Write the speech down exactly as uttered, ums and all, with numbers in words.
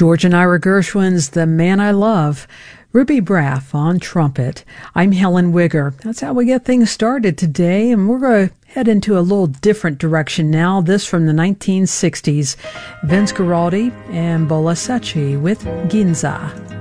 George and Ira Gershwin's The Man I Love, Ruby Braff on trumpet. I'm Helen Wigger. That's how we get things started today, and we're going to head into a little different direction now. This from the nineteen sixties, Vince Guaraldi and Bola Secchi with Ginza.